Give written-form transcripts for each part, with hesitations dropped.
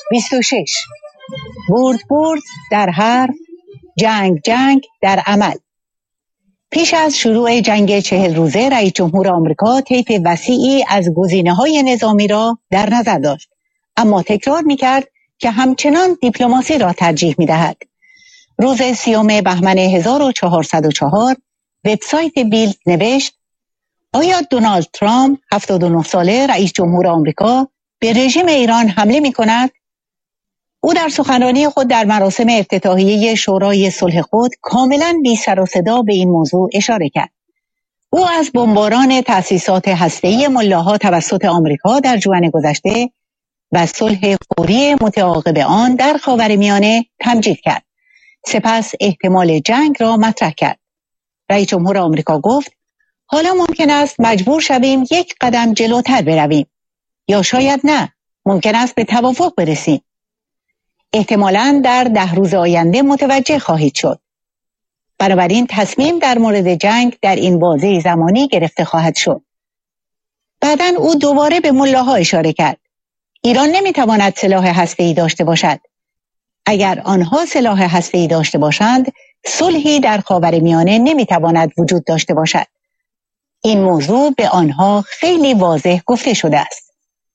26. برد در حرف، جنگ در عمل. پیش از شروع جنگ 40 روزه رئیس جمهور آمریکا طیف وسیعی از گزینه‌های نظامی را در نظر داشت، اما تکرار می‌کرد که همچنان دیپلماسی را ترجیح می‌دهد. روز 30 بهمن 1404 وبسایت بیلد نوشت: آیا دونالد ترامپ 79 ساله رئیس جمهور آمریکا به رژیم ایران حمله می‌کند؟ او در سخنرانی خود در مراسم افتتاحیه شورای صلح خود کاملا بی سر و صدا به این موضوع اشاره کرد. او از بمباران تأسیسات هسته‌ای ملاها توسط آمریکا در ژوئن گذشته و صلح فوری متعاقب آن در خاورمیانه تمجید کرد. سپس احتمال جنگ را مطرح کرد. رئیس جمهور آمریکا گفت: حالا ممکن است مجبور شویم یک قدم جلوتر برویم، یا شاید نه، ممکن است به توافق برسیم. احتمالاً در 10 روز آینده متوجه خواهید شد. بنابراین تصمیم در مورد جنگ در این بازه زمانی گرفته خواهد شد. بعداً او دوباره به ملاها اشاره کرد: ایران نمیتواند سلاح هسته‌ای داشته باشد. اگر آنها سلاح هسته‌ای داشته باشند، صلحی در خاورمیانه نمیتواند وجود داشته باشد. این موضوع به آنها خیلی واضح گفته شده است.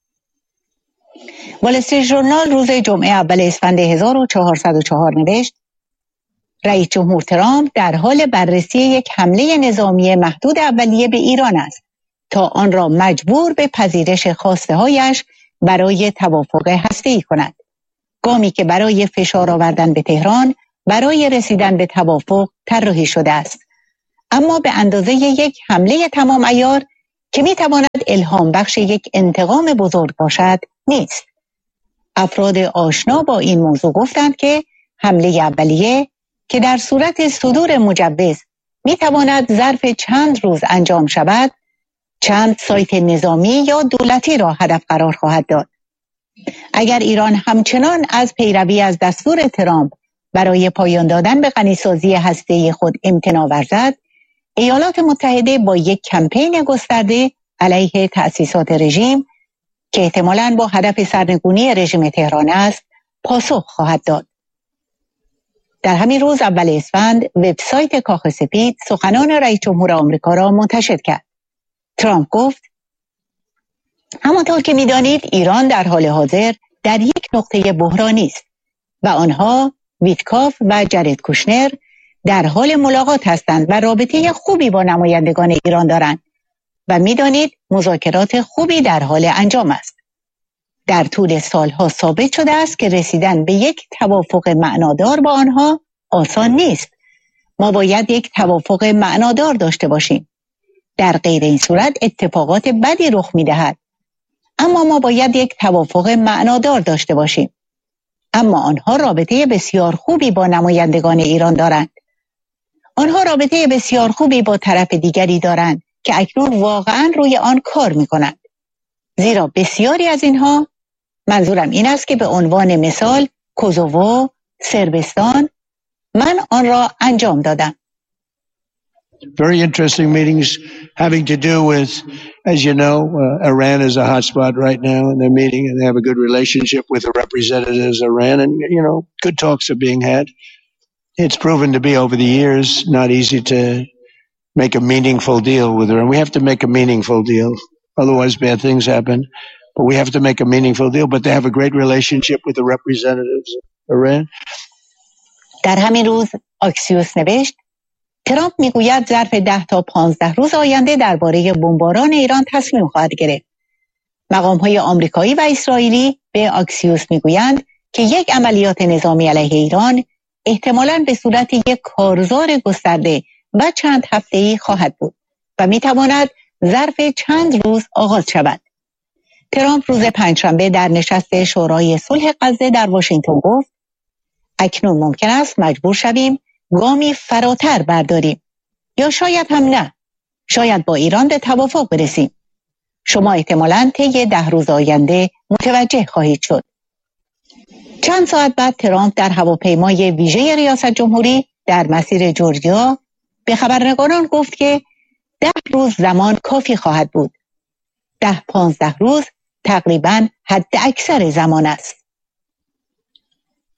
وال استریت ژورنال روز جمعه اول اسفند 1404 نوشت: رئیس جمهور ترامپ در حال بررسی یک حمله نظامی محدود اولیه به ایران است تا آن را مجبور به پذیرش خواسته‌هایش برای توافق هسته‌ای کند. گامی که برای فشار آوردن به تهران برای رسیدن به توافق طراحی شده است، اما به اندازه یک حمله تمام عیار که میتواند الهام بخش یک انتقام بزرگ باشد نیست. افراد آشنا با این موضوع گفتند که حمله اولیه که در صورت صدور مجوز میتواند ظرف چند روز انجام شود، چند سایت نظامی یا دولتی را هدف قرار خواهد داد. اگر ایران همچنان از پیروی از دستور ترامپ برای پایان دادن به غنیسازی هسته‌ای خود امتناع ورزد، ایالات متحده با یک کمپین گسترده علیه تأسیسات رژیم که احتمالاً با هدف سرنگونی رژیم تهران است، پاسخ خواهد داد. در همین روز اول اسفند وبسایت کاخ سفید سخنان رئیس جمهور آمریکا را منتشر کرد. ترامپ گفت: همانطور که می‌دانید ایران در حال حاضر در یک نقطه بحرانی است و آنها ویتکاف و جرد کوشنر در حال ملاقات هستند و رابطه خوبی با نمایندگان ایران دارند و می‌دانید مذاکرات خوبی در حال انجام است. در طول سالها ثابت شده است که رسیدن به یک توافق معنادار با آنها آسان نیست. ما باید یک توافق معنادار داشته باشیم. در غیر این صورت اتفاقات بدی رخ می‌دهد. اما ما باید یک توافق معنادار داشته باشیم. اما آنها رابطه بسیار خوبی با نمایندگان ایران دارند. آنها رابطه بسیار خوبی با طرف دیگری دارند که اکنون واقعاً روی آن کار می‌کنند. زیرا بسیاری از اینها، منظورم این است که به عنوان مثال کوزوو، صربستان، من آن را انجام دادم. Very interesting meetings having to do with, as you know, Iran is a hotspot right now, and they're meeting and they have a good relationship with the representatives of Iran, and, good talks are being had. It's proven to be over the years not easy to make a meaningful deal with Iran. We have to make a meaningful deal, otherwise bad things happen, but we have to make a meaningful deal, but they have a great relationship with the representatives of Iran. در همین روز آکسیوس نوشت: ترامپ میگوید ظرف 10 تا 15 روز آینده درباره بمباران ایران تصمیم خواهد گرفت. مقام‌های آمریکایی و اسرائیلی به آکسیوس میگویند که یک عملیات نظامی علیه ایران احتمالاً به صورت یک کارزار گسترده و چند هفته‌ای خواهد بود و میتواند ظرف چند روز آغاز شود. ترامپ روز پنجشنبه در نشست شورای صلح غزه در واشنگتن گفت: اکنون ممکن است مجبور شویم گامی فراتر برداریم، یا شاید هم نه. شاید با ایران به توافق برسیم. شما احتمالاً طی 10 روز آینده متوجه خواهید شد. چند ساعت بعد ترامپ در هواپیمای ویژه ریاست جمهوری در مسیر جورجیا به خبرنگاران گفت که 10 روز زمان کافی خواهد بود. 10-15 روز تقریباً حد اکثر زمان است.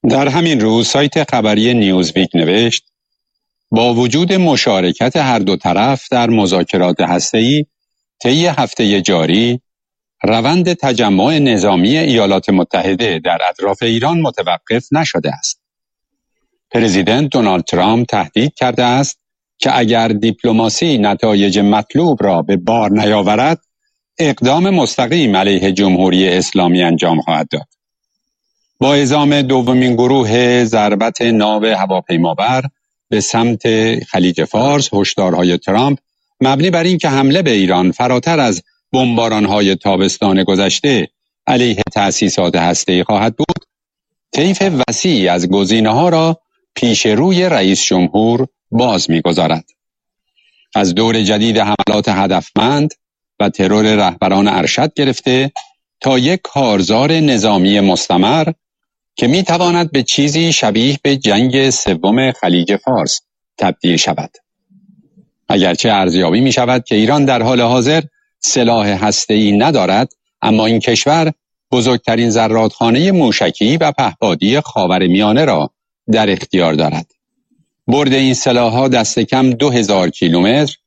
در همین روز سایت خبری نیوزویک نوشت با وجود مشارکت هر دو طرف در مذاکرات هسته‌ای طی هفته جاری، روند تجمع نظامی ایالات متحده در اطراف ایران متوقف نشده است. پرزیدنت دونالد ترامپ تهدید کرده است که اگر دیپلماسی نتایج مطلوب را به بار نیاورد، اقدام مستقیم علیه جمهوری اسلامی انجام خواهد داد. با اعزام دومین گروه ضربت ناو هواپیمابر به سمت خلیج فارس، هشدارهای ترامپ مبنی بر این که حمله به ایران فراتر از بمباران‌های تابستان گذشته علیه تأسیسات هسته‌ای خواهد بود، طیف وسیعی از گزینه‌ها را پیش روی رئیس جمهور باز می‌گذارد. از دور جدید حملات هدفمند و ترور رهبران ارشد گرفته تا یک کارزار نظامی مستمر که می‌تواند به چیزی شبیه به جنگ سوم خلیج فارس تبدیل شود. اگرچه ارزیابی می‌شود که ایران در حال حاضر سلاح هسته‌ای ندارد، اما این کشور بزرگترین زرادخانه موشکی و پهپادی خاورمیانه را در اختیار دارد. برد این سلاح‌ها دست کم 2000 کیلومتر،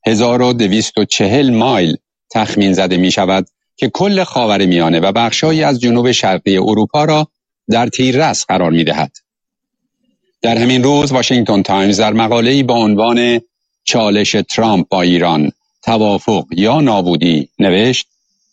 1240 مایل تخمین زده می‌شود که کل خاورمیانه و بخش‌هایی از جنوب شرقی اروپا را در تیررس قرار می‌دهد. در همین روز واشنگتن تایمز در مقاله‌ای با عنوان چالش ترامپ با ایران، توافق یا نابودی نوشت: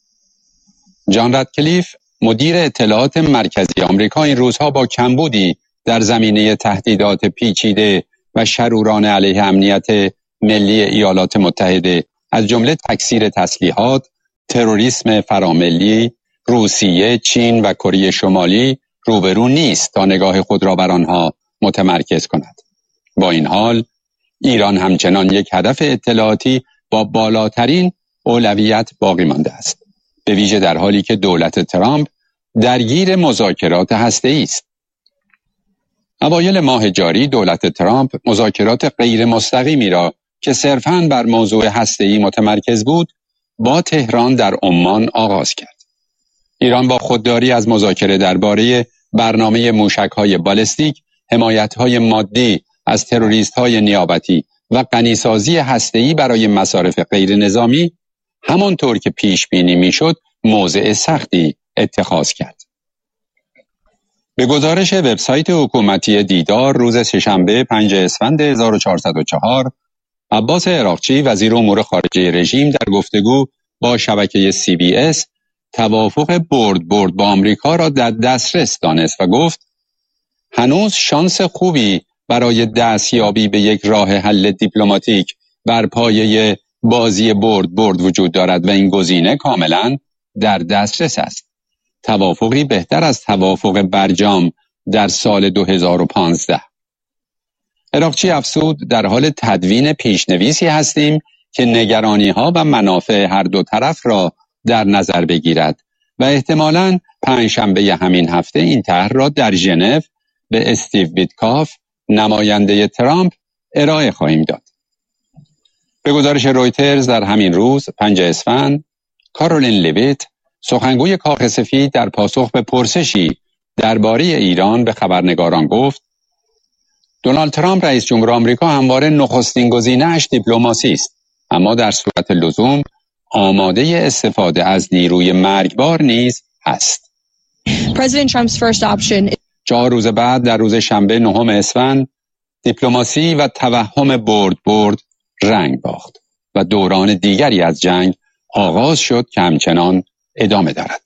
جان رادکلیف، مدیر اطلاعات مرکزی آمریکا، این روزها با کمبودی در زمینه تهدیدات پیچیده و شرورانه علیه امنیت ملی ایالات متحده از جمله تکثیر تسلیحات، تروریسم فراملی، روسیه، چین و کره شمالی روبرو نیست تا نگاه خود را بر آنها متمرکز کند. با این حال ایران همچنان یک هدف اطلاعاتی با بالاترین اولویت باقی مانده است، به ویژه در حالی که دولت ترامپ درگیر مذاکرات هسته‌ای است. اوایل ماه جاری دولت ترامپ مذاکرات غیر مستقیمی را که صرفاً بر موضوع هسته‌ای متمرکز بود با تهران در عمان آغاز کرد. ایران با خودداری از مذاکره درباره برنامه موشک‌های بالستیک، حمایت‌های مادی از تروریست‌های نیابتی و غنیسازی هسته‌ای برای مصارف غیر نظامی، همانطور که پیش بینی می‌شد، موضع سختی اتخاذ کرد. به گزارش وبسایت حکومتی دیدار روز سه‌شنبه 5 اسفند 1404، عباس عراقچی وزیر امور خارجه رژیم در گفتگو با شبکه CBS توافق برد با آمریکا را در دسترس دانست و گفت هنوز شانس خوبی برای دستیابی به یک راه حل دیپلماتیک بر پایه بازی برد وجود دارد و این گزینه کاملا در دسترس است. توافقی بهتر از توافق برجام در سال 2015. عراقچی افزود در حال تدوین پیشنویسی هستیم که نگرانی‌ها و منافع هر دو طرف را در نظر بگیرد و احتمالاً پنجشنبه همین هفته این طرح را در ژنو به استیو ویتکاف، نماینده ترامپ، ارائه خواهیم داد. به گزارش رویترز در همین روز 5 اسفند، کارولین لیویت، سخنگوی کاخ سفید، در پاسخ به پرسشی درباره ایران به خبرنگاران گفت دونالد ترامپ رئیس جمهور آمریکا همواره نخستین گزینه‌اش دیپلماسی است، اما در صورت لزوم آماده استفاده از نیروی مرگبار نیز است. 4 روز بعد در روز شنبه 9 اسفند دیپلماسی و توهم برد رنگ باخت و دوران دیگری از جنگ آغاز شد که همچنان ادامه دارد.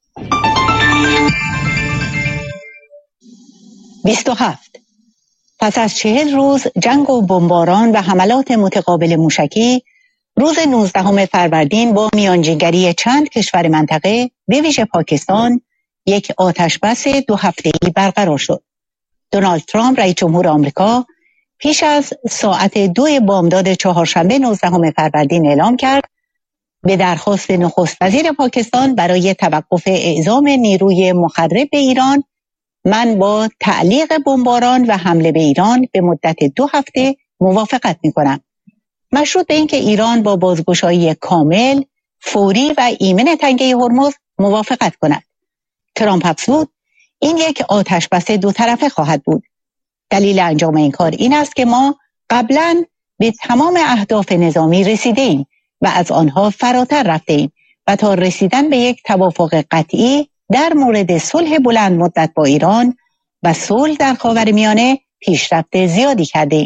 27. پس از 40 روز جنگ و بمباران و حملات متقابل موشکی، روز 19 فروردین با میانجیگری چند کشور منطقه به ویژه پاکستان یک آتشبس 2 هفته‌ای برقرار شد. دونالد ترامپ رئیس جمهور آمریکا پیش از ساعت 2 بامداد چهارشنبه 19 فروردین اعلام کرد به درخواست نخست وزیر پاکستان برای توقف اعزام نیروی مخرب به ایران، من با تعلیق بمباران و حمله به ایران به مدت 2 هفته موافقت می‌کنم. مشروط به اینکه ایران با بازگشایی کامل، فوری و ایمن تنگه هرمز موافقت کند. ترامپ افزود این یک آتشبس دو طرفه خواهد بود. دلیل انجام این کار این است که ما قبلا به تمام اهداف نظامی رسیدیم و از آنها فراتر رفتیم و تا رسیدن به یک توافق قطعی در مورد صلح بلند مدت با ایران و صلح در خاورمیانه پیشرفت زیادی کردیم.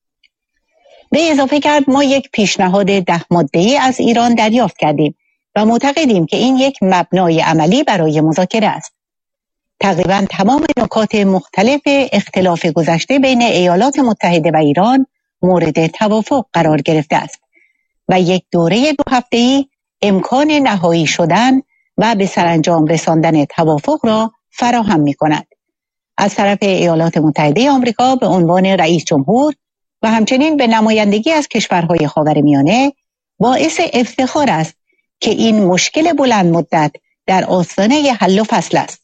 به اضافه کرد ما یک پیشنهاد 10 ماده‌ای از ایران دریافت کردیم و معتقدیم که این یک مبنای عملی برای مذاکره است. تقریبا تمام نکات مختلف اختلاف گذشته بین ایالات متحده و ایران مورد توافق قرار گرفته است و یک دوره 2 هفته‌ای امکان نهایی شدن و به سرانجام رساندن توافق را فراهم می‌کند. از طرف ایالات متحده آمریکا به عنوان رئیس جمهور و همچنین به نمایندگی از کشورهای خاورمیانه باعث افتخار است که این مشکل بلند مدت در آستانه حل و فصل است.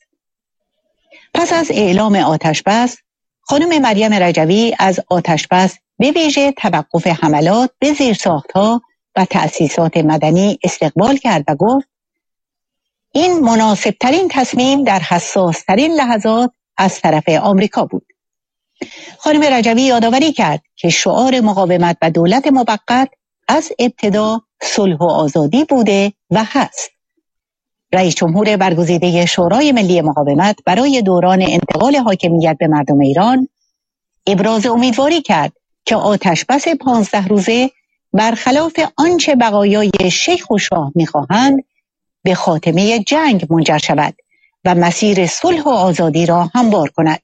پس از اعلام آتشبس، خانم مریم رجوی از آتشبس به ویژه توقف حملات به زیرساخت‌ها و تأسیسات مدنی استقبال کرد و گفت این مناسبترین تصمیم در حساس‌ترین لحظات از طرف آمریکا بود. خانم رجوی یادآوری کرد که شعار مقاومت و دولت موقت از ابتدا صلح و آزادی بوده و هست. رئیس جمهور برگزیده شورای ملی مقاومت برای دوران انتقال حاکمیت به مردم ایران ابراز امیدواری کرد که آتشبس 15 روزه برخلاف آنچه بقایای شیخ و شاه می‌خواهند به خاتمه جنگ منجر شود و مسیر صلح و آزادی را هموار کند.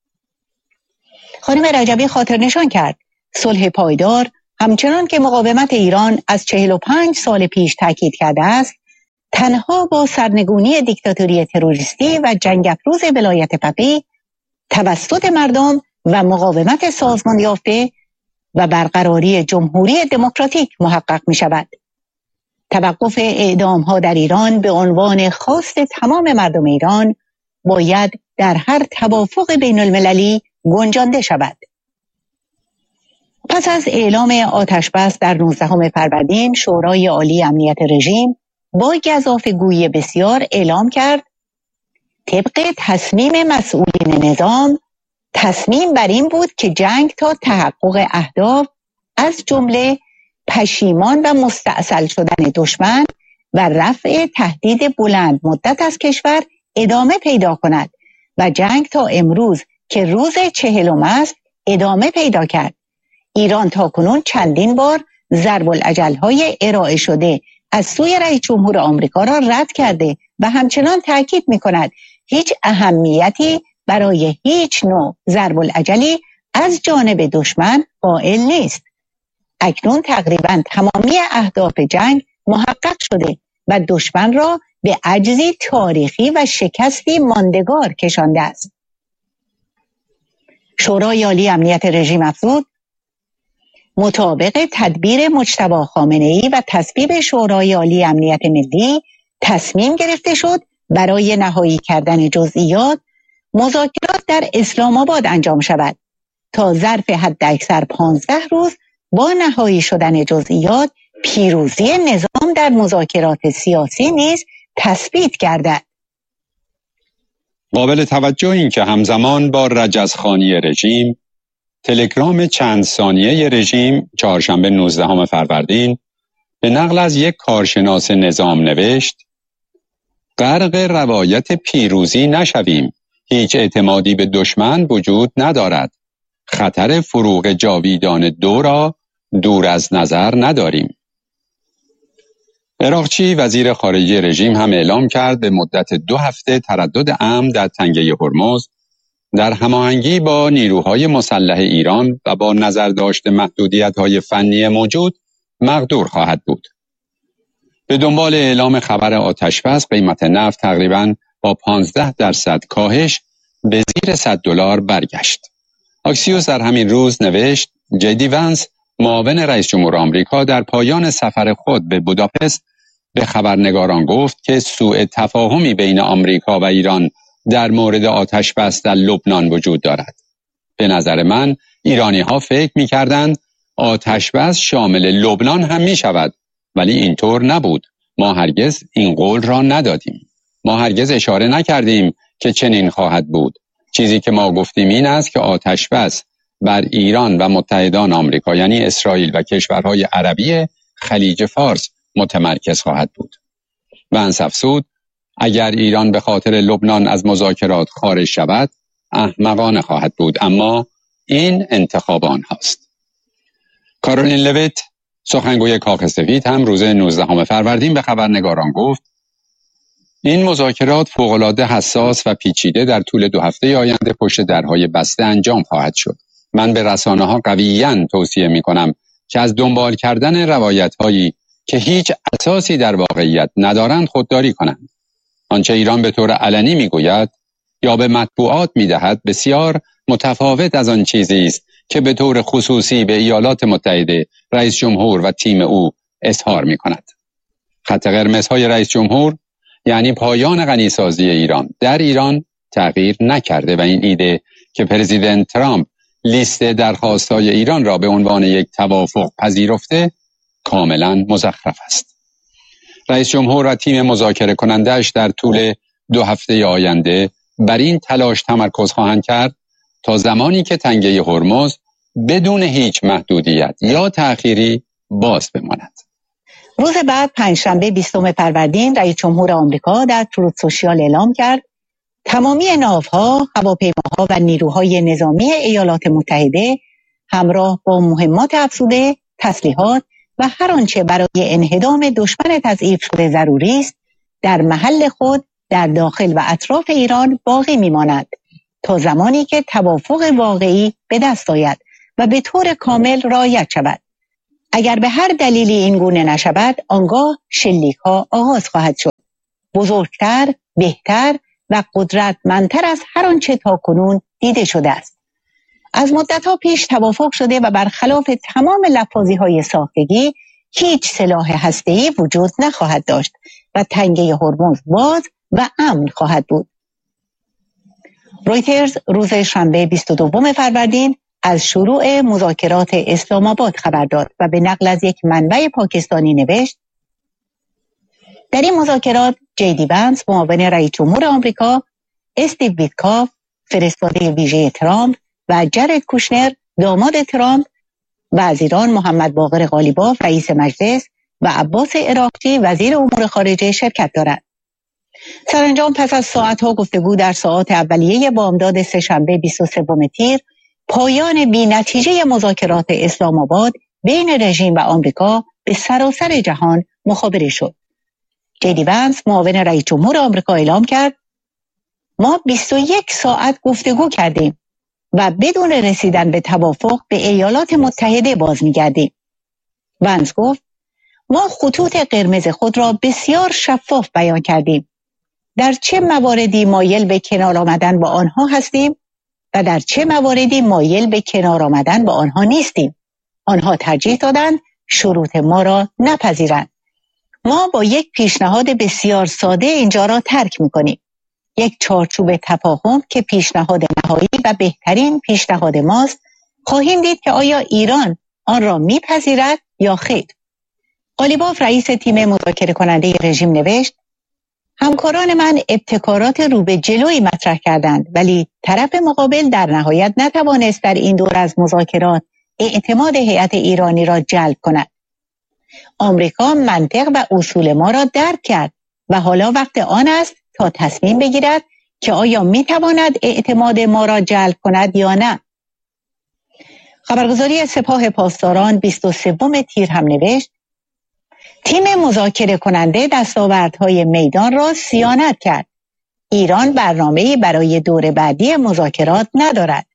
خانم رجبی خاطر نشان کرد صلح پایدار همچنان که مقاومت ایران از 45 سال پیش تاکید کرده است، تنها با سرنگونی دیکتاتوری تروریستی و جنگ افروز ولایت فقیه توسط مردم و مقاومت سازمان یافته و برقراری جمهوری دموکراتیک محقق می شود. توقف اعدام ها در ایران به عنوان خواست تمام مردم ایران باید در هر توافق بین المللی گنجانده شود. پس از اعلام آتشبس در 19 فروردین، شورای عالی امنیت رژیم با گزافه‌گویی بسیار اعلام کرد طبق تصمیم مسئولین نظام، تصمیم بر این بود که جنگ تا تحقق اهداف از جمله پشیمان و مستعصل شدن دشمن و رفع تهدید بلند مدت از کشور ادامه پیدا کند و جنگ تا امروز که روز 40 است ادامه پیدا کرد. ایران تاکنون چندین بار ضرب الاجل‌های ارائه شده از سوی رئیس جمهور آمریکا را رد کرده و همچنان تاکید می‌کند هیچ اهمیتی برای هیچ نوع ضرب الاجلی از جانب دشمن قائل نیست. اکنون تقریباً تمامی اهداف جنگ محقق شده و دشمن را به عجزی تاریخی و شکستی ماندگار کشانده است. شورای عالی امنیت رژیم افزود مطابق تدبیر مجتبی خامنه‌ای و تصویب شورای عالی امنیت ملی تصمیم گرفته شد برای نهایی کردن جزئیات مذاکرات در اسلام آباد انجام شود تا ظرف حداکثر 15 روز با نهایی شدن جزئیات پیروزی نظام در مذاکرات سیاسی نیز تثبیت گردد. قابل توجه این که همزمان با رجزخوانی رژیم، تلگرام چند ثانیه رژیم چهارشنبه 19 فروردین به نقل از یک کارشناس نظام نوشت: غرق روایت پیروزی نشویم، هیچ اعتمادی به دشمن وجود ندارد، خطر فروغ جاویدان دو را دور از نظر نداریم. عراقچی وزیر خارجه رژیم هم اعلام کرد به مدت 2 هفته تردد امن در تنگه هرمز در هماهنگی با نیروهای مسلح ایران و با نظر داشت محدودیت‌های فنی موجود مقدور خواهد بود. به دنبال اعلام خبر آتشبس، قیمت نفت تقریباً با 15% کاهش به زیر $100 برگشت. آکسیوس در همین روز نوشت جدی ونس، معاون رئیس جمهور آمریکا، در پایان سفر خود به بوداپست به خبرنگاران گفت که سوء تفاهمی بین آمریکا و ایران در مورد آتشبس در لبنان وجود دارد. به نظر من ایرانی‌ها فکر می‌کردند آتشبس شامل لبنان هم می‌شود، ولی اینطور نبود. ما هرگز این قول را ندادیم. ما هرگز اشاره نکردیم که چنین خواهد بود. چیزی که ما گفتیم این است که آتش بس بر ایران و متحدان آمریکا یعنی اسرائیل و کشورهای عربی خلیج فارس متمرکز خواهد بود. و انصفسود اگر ایران به خاطر لبنان از مذاکرات خارج شود احمقانه خواهد بود، اما این انتخاب آنهاست. کارولین لویت سخنگوی کاخ سفید هم روز 19 فروردین به خبرنگاران گفت این مذاکرات فوق‌العاده حساس و پیچیده در طول 2 هفته آینده پشت درهای بسته انجام خواهد شد. من به رسانه‌ها قویاً توصیه می‌کنم که از دنبال کردن روایت‌هایی که هیچ اساسی در واقعیت ندارند خودداری کنند. آنچه ایران به طور علنی می‌گوید یا به مطبوعات می‌دهد بسیار متفاوت از آن چیزی است که به طور خصوصی به ایالات متحده رئیس جمهور و تیم او اظهار می‌کند. خط قرمزهای رئیس جمهور یعنی پایان غنیسازی ایران در ایران تغییر نکرده و این ایده که پرزیدنت ترامپ لیست درخواست‌های ایران را به عنوان یک توافق پذیرفته کاملا مزخرف است. رئیس جمهور و تیم مذاکره کننده‌اش در طول 2 هفته آینده بر این تلاش تمرکز خواهند کرد تا زمانی که تنگه هرمز بدون هیچ محدودیت یا تأخیری باز بماند. روز بعد پنجشنبه 20 فروردین رئیس جمهور آمریکا در تروت سوشیال اعلام کرد تمامی ناوها، هواپیماها و نیروهای نظامی ایالات متحده همراه با مهمات افزوده، تسلیحات و هر آنچه برای انهدام دشمن تضعیف شده ضروری است در محل خود در داخل و اطراف ایران باقی میماند تا زمانی که توافق واقعی به دست آید و به طور کامل رعایت شود. اگر به هر دلیلی این گونه نشود آنگاه شلیک‌ها آغاز خواهد شد. بزرگتر، بهتر و قدرتمندتر از هر آنچه تاکنون دیده شده است. از مدت‌ها پیش توافق شده و برخلاف تمام لفاظی‌های ساختگی هیچ سلاح هسته‌ای وجود نخواهد داشت و تنگه هرمز باز و امن خواهد بود. رویترز روز شنبه 22 فروردین از شروع مذاکرات اسلام آباد خبر داد و به نقل از یک منبع پاکستانی نوشت در این مذاکرات جیدی ونس معاون رئیس جمهور آمریکا، استیو ویتکاف فرستاده ویژه ترامپ و جرد کوشنر داماد ترامپ، وزیران محمد باقر قالیباف رئیس مجلس و عباس عراقچی وزیر امور خارجه شرکت دارند. سرانجام پس از ساعتها گفتگو در ساعات اولیه بامداد سه‌شنبه 23 تیر پایان بی‌نتیجه مذاکرات اسلام آباد بین رژیم و آمریکا به سراسر جهان مخابره شد. جیدی ونس معاون رئیس جمهور آمریکا اعلام کرد ما 21 ساعت گفتگو کردیم و بدون رسیدن به توافق به ایالات متحده باز می‌گردیم. ونس گفت ما خطوط قرمز خود را بسیار شفاف بیان کردیم. در چه مواردی مایل به کنار آمدن با آنها هستیم و در چه مواردی مایل به کنار آمدن با آنها نیستیم. آنها ترجیح دادند شروط ما را نپذیرند. ما با یک پیشنهاد بسیار ساده اینجا را ترک می‌کنیم. یک چارچوب تفاهم که پیشنهاد نهایی و بهترین پیشنهاد ماست. خواهیم دید که آیا ایران آن را میپذیرد یا خیر. قالیباف رئیس تیم مذاکره کننده رژیم نوشت همکاران من ابتکارات رو به جلوی مطرح کردند ولی طرف مقابل در نهایت نتوانست در این دور از مذاکرات اعتماد هیئت ایرانی را جلب کند. آمریکا منطق و اصول ما را درک کرد و حالا وقت آن است تا تصمیم بگیرد که آیا میتواند اعتماد ما را جلب کند یا نه. خبرگزاری سپاه پاسداران 23 تیر هم نوشت تیم مذاکره کننده دستاوردهای میدان را صیانت کرد. ایران برنامه‌ای برای دور بعدی مذاکرات ندارد.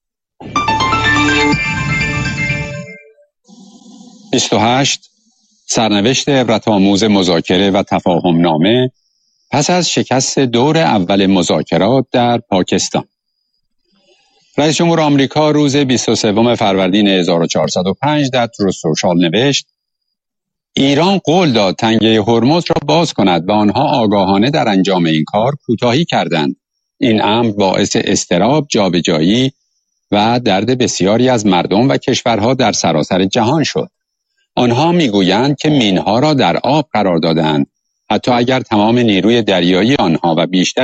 28 سرنوشت عبرت‌آموز مذاکره و تفاهم نامه پس از شکست دور اول مذاکرات در پاکستان. رئیس جمهور آمریکا روز 23 فروردین 1405 در تروت سوشال نوشت ایران قول داد تنگه هرمز را باز کند و آنها آگاهانه در انجام این کار کوتاهی کردند. این امر باعث اضطراب، جابجایی و درد بسیاری از مردم و کشورها در سراسر جهان شد. آنها میگویند که مینها را در آب قرار دادند حتی اگر تمام نیروی دریایی آنها و بیشتر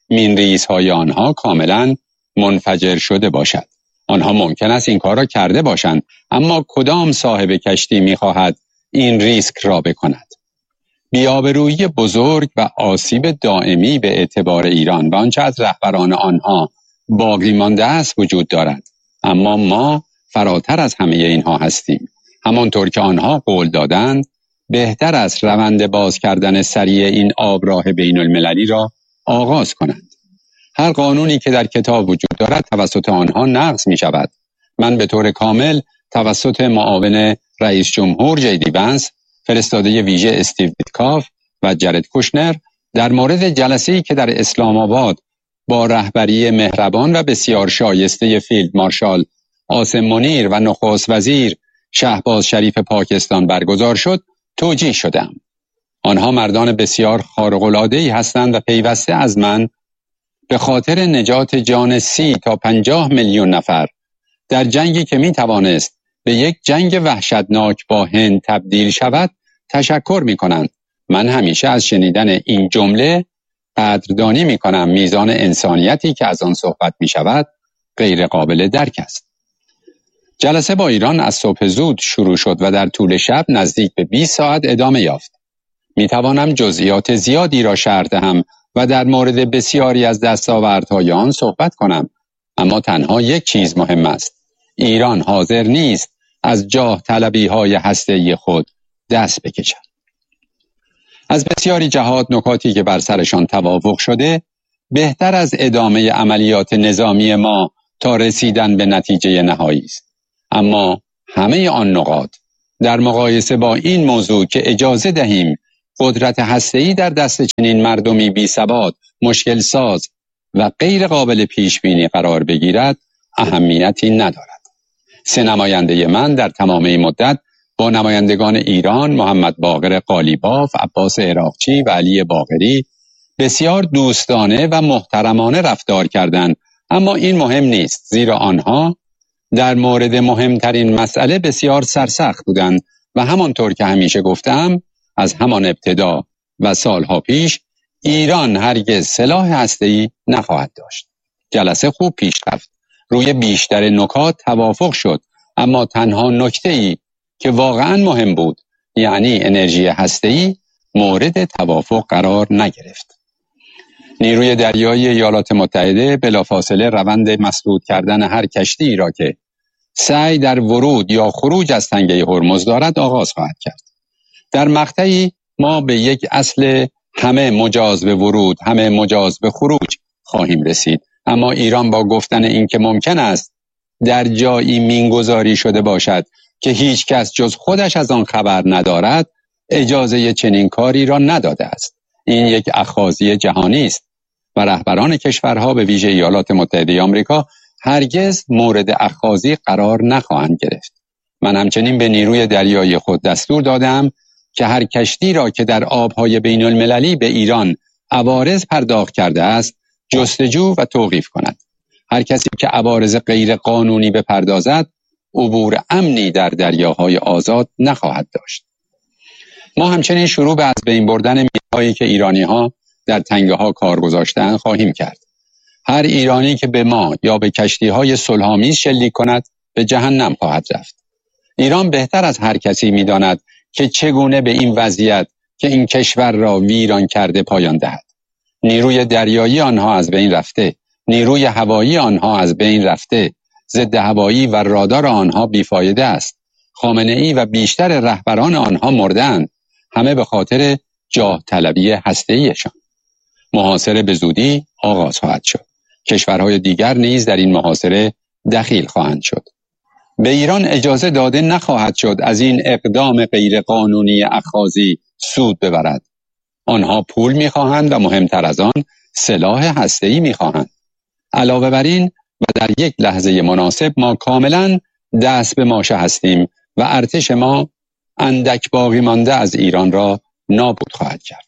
مین‌ریزهای آنها کاملا منفجر شده باشد. آنها ممکن است این کار را کرده باشند، اما کدام صاحب کشتی می‌خواهد این ریسک را بکند؟ بی‌آبرویی بزرگ و آسیب دائمی به اعتبار ایران و آنچه از رهبران آنها باقی مانده است وجود دارد. اما ما فراتر از همه اینها هستیم. همانطور که آنها قول دادند، بهتر است روند باز کردن سریع این آبراه بین المللی را آغاز کنند. هر قانونی که در کتاب وجود دارد توسط آنها نقض می شود. من به طور کامل توسط معاون رئیس جمهور جی.دی. ونس، فرستاده ویژه استیو ویتکاف و جرد کوشنر در مورد جلسه‌ای که در اسلام آباد با رهبری مهربان و بسیار شایسته فیلد مارشال عاصم منیر و نخست وزیر شهباز شریف پاکستان برگزار شد، توجیه شدم. آنها مردان بسیار خارق‌العاده‌ای هستند و پیوسته از من به خاطر نجات جان 30 تا 50 میلیون نفر در جنگی که می توانست به یک جنگ وحشتناک با هند تبدیل شود تشکر می کنند. من همیشه از شنیدن این جمله قدردانی می کنم. میزان انسانیتی که از آن صحبت می شود غیر قابل درک است. جلسه با ایران از صبح زود شروع شد و در طول شب نزدیک به 20 ساعت ادامه یافت. می توانم جزئیات زیادی را شرح دهم و در مورد بسیاری از دستاوردهای آن صحبت کنم، اما تنها یک چیز مهم است: ایران حاضر نیست از جاه طلبی‌های هسته‌ای خود دست بکشد. از بسیاری جهات نکاتی که بر سرشان توافق شده بهتر از ادامه عملیات نظامی ما تا رسیدن به نتیجه نهایی است. اما همه آن نقاط در مقایسه با این موضوع که اجازه دهیم قدرت هسته‌ای در دست چنین مردمی بی‌ثبات، مشکل ساز و غیر قابل پیش بینی قرار بگیرد اهمیتی ندارد. 3 نماینده من در تمام این مدت با نمایندگان ایران، محمد باقر قالیباف، عباس عراقچی و علی باقری بسیار دوستانه و محترمانه رفتار کردند، اما این مهم نیست، زیرا آنها در مورد مهمترین مسئله بسیار سرسخت بودند و همانطور که همیشه گفتم از همان ابتدا و سالها پیش ایران هرگز سلاح هسته‌ای نخواهد داشت. جلسه خوب پیش رفت. روی بیشتر نکات توافق شد، اما تنها نکته‌ای که واقعا مهم بود، یعنی انرژی هسته‌ای، مورد توافق قرار نگرفت. نیروی دریایی ایالات متحده بلافاصله روند مسدود کردن هر کشتی را که سعی در ورود یا خروج از تنگه هرمز دارد آغاز خواهد کرد. در مقطعی ما به یک اصل همه مجاز به ورود، همه مجاز به خروج خواهیم رسید، اما ایران با گفتن این که ممکن است در جایی مینگذاری شده باشد که هیچ کس جز خودش از آن خبر ندارد، اجازه چنین کاری را نداده است. این یک اخاذی جهانی است و رهبران کشورها به ویژه ایالات متحده آمریکا هرگز مورد اخاذی قرار نخواهند گرفت. من همچنین به نیروی دریایی خود دستور دادم که هر کشتی را که در آبهای بین المللی به ایران عوارض پرداخت کرده است جستجو و توقیف کند. هر کسی که عوارض غیر قانونی بپردازد عبور امنی در دریاهای آزاد نخواهد داشت. ما همچنین شروع به از بین بردن مین‌هایی که ایرانی‌ها در تنگه‌ها کار گذاشتند خواهیم کرد. هر ایرانی که به ما یا به کشتی‌های صلح‌آمیز شلیک کند به جهنم خواهد رفت. ایران بهتر از هر کسی می‌داند که چگونه به این وضعیت که این کشور را ویران کرده پایان دهد. نیروی دریایی آنها از بین رفته، نیروی هوایی آنها از بین رفته، ضد هوایی و رادار آنها بیفایده است. خامنه‌ای و بیشتر رهبران آنها مردند، همه به خاطر جاه طلبی هسته‌ایشان. محاصره به زودی آغاز خواهد شد. کشورهای دیگر نیز در این محاصره دخیل خواهند شد. به ایران اجازه داده نخواهد شد از این اقدام غیر قانونی اخاذی سود ببرد. آنها پول می‌خواهند و مهمتر از آن سلاح هسته‌ای می‌خواهند. علاوه بر این و در یک لحظه مناسب ما کاملا دست به ماشه هستیم و ارتش ما اندک باقی مانده از ایران را نابود خواهد کرد.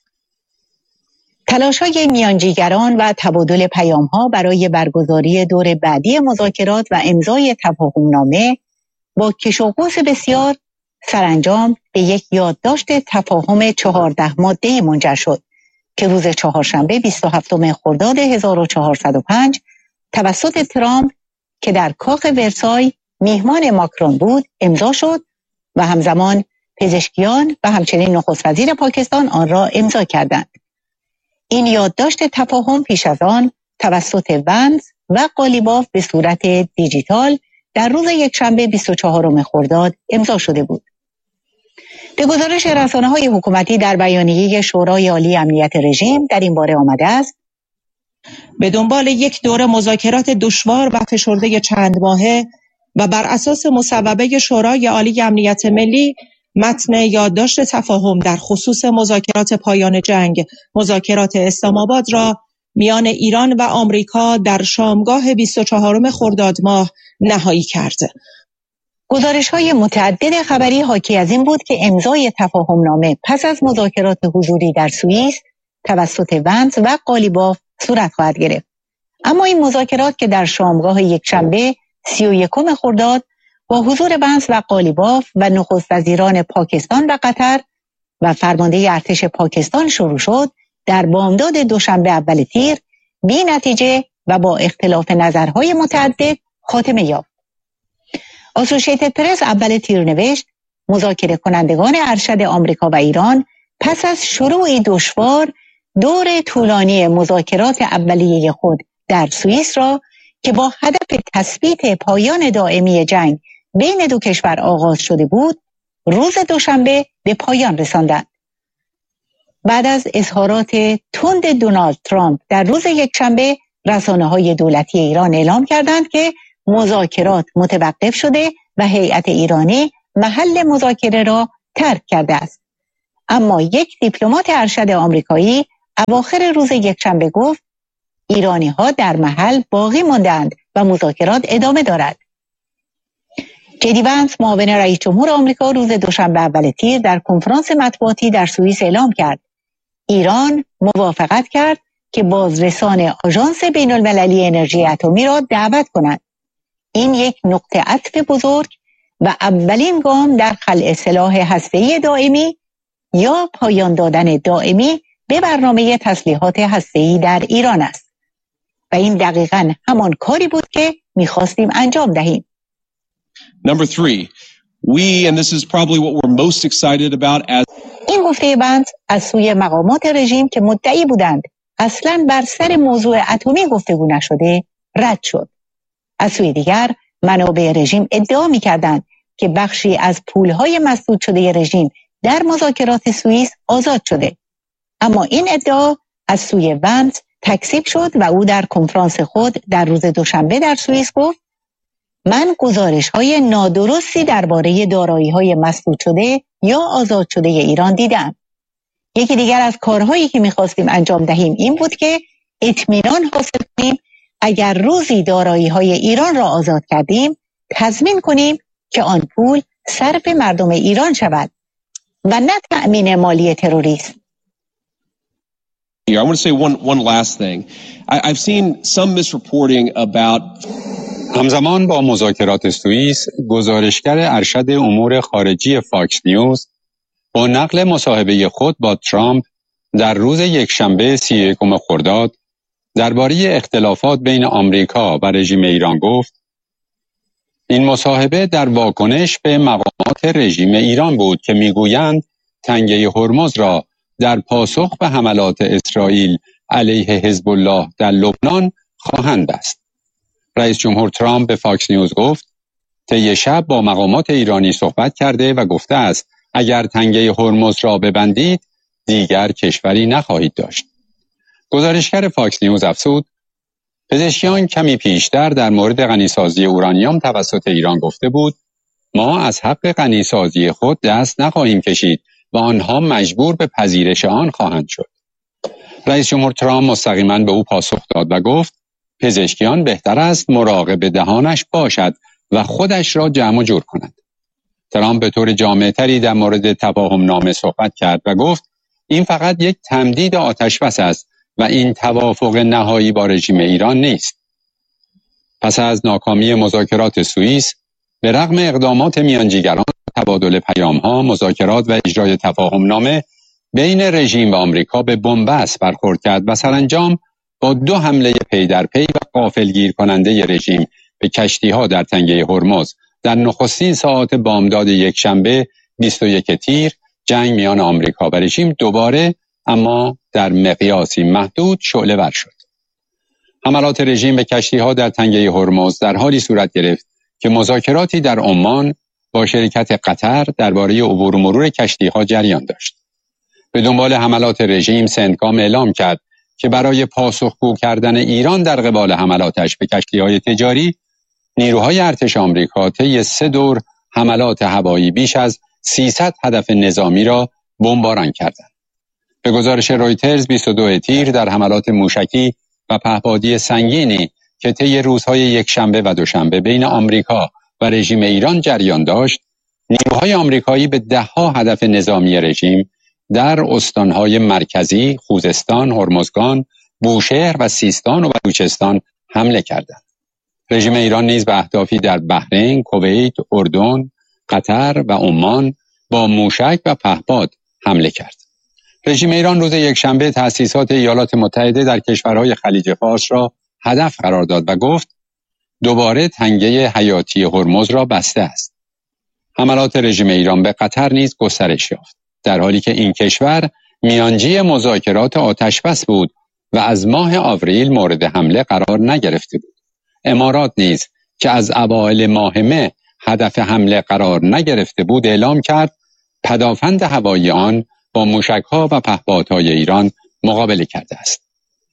تلاش‌های میانجیگران و تبادل پیام‌ها برای برگزاری دور بعدی مذاکرات و امضای تفاهم‌نامه با کش و قوس بسیار سرانجام به یک یادداشت تفاهم 14 ماده‌ای منجر شد که روز چهارشنبه 27 خرداد 1405 توسط ترامپ که در کاخ ورسای میهمان ماکرون بود امضا شد و همزمان پزشکیان و همچنین نخست وزیر پاکستان آن را امضا کردند. این یادداشت تفاهم پیش از آن توسط ونز و قالیباف به صورت دیجیتال در روز یکشنبه 24 خرداد امضا شده بود. به گزارش رسانه‌های حکومتی در بیانیه شورای عالی امنیت رژیم در این باره آمده است: به دنبال یک دوره مذاکرات دشوار و فشرده چند ماهه و بر اساس مصوبه شورای عالی امنیت ملی، متن یادداشت تفاهم در خصوص مذاکرات پایان جنگ، مذاکرات اسلام آباد را میان ایران و آمریکا در شامگاه 24 خرداد ماه نهایی کرد. گزارش‌های متعدد خبری حاکی از این بود که امضای تفاهمنامه پس از مذاکرات حضوری در سوئیس توسط ونز و قالیباف صورت خواهد گرفت. اما این مذاکرات که در شامگاه یکشنبه 31 خرداد با حضور ونز و قالیباف و نخست وزیران پاکستان و قطر و فرمانده ارتش پاکستان شروع شد، در بامداد دوشنبه اول تیر بی نتیجه و با اختلاف نظرهای متعدد خاتمه یافت. اسوشیتد پرس اول تیر نوشت: مذاکره کنندگان ارشد آمریکا و ایران پس از شروعی دشوار دور طولانی مذاکرات اولیه خود در سوئیس را که با هدف تثبیت پایان دائمی جنگ بین دو کشور آغاز شده بود، روز دوشنبه به پایان رساندند. بعد از اظهارات تند دونالد ترامپ در روز یکشنبه، رسانه‌های دولتی ایران اعلام کردند که مذاکرات متوقف شده و هیئت ایرانی محل مذاکره را ترک کرده است. اما یک دیپلمات ارشد آمریکایی اواخر روز یکشنبه گفت ایرانی‌ها در محل باقی ماندند و مذاکرات ادامه دارد. جدی ونز معاون رئیس جمهور آمریکا روز دوشنبه اول تیر در کنفرانس مطبوعاتی در سوئیس اعلام کرد ایران موافقت کرد که بازرسان آژانس بین‌المللی انرژی اتمی را دعوت کند. این یک نقطه عطف بزرگ و اولین گام در خلع سلاح هسته‌ای دائمی یا پایان دادن دائمی به برنامه تسلیحات هسته‌ای در ایران است. و این دقیقاً همان کاری بود که می‌خواستیم انجام دهیم. Number 3, and this is probably what we're most excited about as این گفته بند از سوی مقامات رژیم که مدعی بودند اصلاً بر سر موضوع اتمی گفتگو نشده رد شد. از سوی دیگر منابع رژیم ادعا می‌کردند که بخشی از پول‌های مسدود شده رژیم در مذاکرات سوئیس آزاد شده. اما این ادعا از سوی ونز تکذیب شد و او در کنفرانس خود در روز دوشنبه در سوئیس گفت من گزارش‌های نادرستی درباره دارایی‌های مسدود شده یا آزاد شده ایران دیدم. یکی دیگر از کارهایی که می‌خواستیم انجام دهیم این بود که اطمینان حاصل کنیم اگر روزی دارایی‌های ایران را آزاد کردیم تضمین کنیم که آن پول صرف مردم ایران شود و نه تأمین مالی تروریسم. I want to say one last thing. I've seen some misreporting about همزمان با مذاکرات سوئیس، گزارشگر ارشد امور خارجی فاکس نیوز با نقل مصاحبه خود با ترامپ در روز یکشنبه 31 خرداد درباره اختلافات بین آمریکا و رژیم ایران گفت این مصاحبه در واکنش به مقامات رژیم ایران بود که میگویند تنگه هرمز را در پاسخ به حملات اسرائیل علیه حزب الله در لبنان خواهند بست. رئیس جمهور ترامپ به فاکس نیوز گفت طی شب با مقامات ایرانی صحبت کرده و گفته است اگر تنگه هرمز را ببندید دیگر کشوری نخواهید داشت. گزارشگر فاکس نیوز افزود پزشکیان کمی پیشتر در مورد غنیسازی اورانیوم توسط ایران گفته بود ما از حق غنیسازی خود دست نخواهیم کشید و آنها مجبور به پذیرش آن خواهند شد. رئیس جمهور ترامپ مستقیما به او پاسخ داد و گفت پزشکیان بهتر است مراقب دهانش باشد و خودش را جمع جور کند. ترامپ به طور جامع‌تری در مورد تفاهم نامه صحبت کرد و گفت این فقط یک تمدید آتش‌بس است و این توافق نهایی با رژیم ایران نیست. پس از ناکامی مذاکرات سوئیس، به رغم اقدامات میانجیگران، تبادل پیام‌ها، مذاکرات و اجرای تفاهم نامه، بین رژیم و آمریکا به بنبست برخورد کرد و سرانجام با 2 حمله پی در پی و غافلگیر کننده رژیم به کشتی‌ها در تنگه هرمز در نخستین ساعات بامداد یکشنبه 21 تیر جنگ میان آمریکا و رژیم دوباره اما در مقیاسی محدود شعله‌ور شد. حملات رژیم به کشتی‌ها در تنگه هرمز در حالی صورت گرفت که مذاکراتی در عمان با شرکت قطر درباره عبور و مرور کشتی‌ها جریان داشت. به دنبال حملات رژیم سندکام اعلام کرد که برای پاسخگو کردن ایران در قبال حملاتش به کشتی‌های تجاری، نیروهای ارتش آمریکا طی 3 دور حملات هوایی بیش از 300 هدف نظامی را بمباران کردند. به گزارش رویترز 22 تیر در حملات موشکی و پهپادی سنگینی که طی روزهای یکشنبه و دوشنبه بین آمریکا و رژیم ایران جریان داشت، نیروهای آمریکایی به 10 هدف نظامی رژیم در استانهای مرکزی، خوزستان، هرمزگان، بوشهر و سیستان و بلوچستان حمله کردند. رژیم ایران نیز به اهدافی در بحرین، کویت، اردن، قطر و عمان با موشک و پهپاد حمله کرد. رژیم ایران روز یکشنبه تأسیسات ایالات متحده در کشورهای خلیج فارس را هدف قرار داد و گفت دوباره تنگه حیاتی هرمز را بسته است. حملات رژیم ایران به قطر نیز گسترش یافت، در حالی که این کشور میانجی مذاکرات آتشبس بود و از ماه آوریل مورد حمله قرار نگرفته بود. امارات نیز که از اوایل ماه مه هدف حمله قرار نگرفته بود اعلام کرد پدافند هوایی آن با موشک‌ها و پهپادهای ایران مقابله کرده است.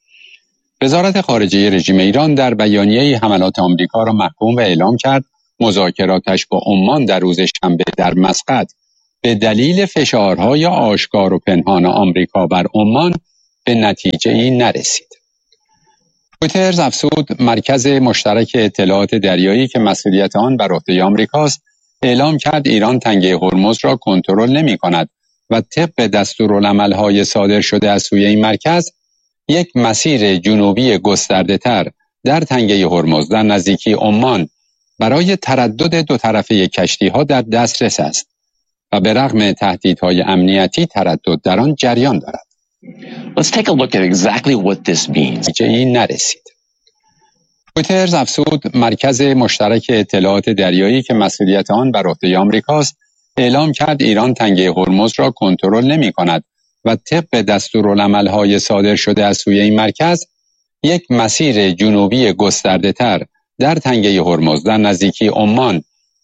وزارت خارجه رژیم ایران در بیانیه حملات آمریکا را محکوم و اعلام کرد مذاکراتش با عمان در روز شنبه در مسقط به دلیل فشارهای آشکار و پنهان آمریکا بر عمان به نتیجه‌ای نرسید. رویترز افزود مرکز مشترک اطلاعات دریایی که مسئولیت آن بر عهده آمریکاست اعلام کرد ایران تنگه هرمز را کنترل نمی‌کند و طبق دستورالعمل‌های صادر شده از سوی این مرکز یک مسیر جنوبی گسترده‌تر در تنگه هرمز در نزدیکی عمان برای تردد 2 طرفه کشتی‌ها در دسترس است و به رغم تهدیدهای امنیتی تردد در آن جریان دارد. Let's take a look at exactly what this means. این نرسید. رویترز افزود مرکز مشترک اطلاعات دریایی که مسئولیت آن بر عهده آمریکاست اعلام کرد ایران تنگه هرمز را کنترل نمی‌کند و طبق دستورالعمل‌های صادر شده از سوی این مرکز یک مسیر جنوبی گسترده‌تر در تنگه هرمز در نزدیکی عمان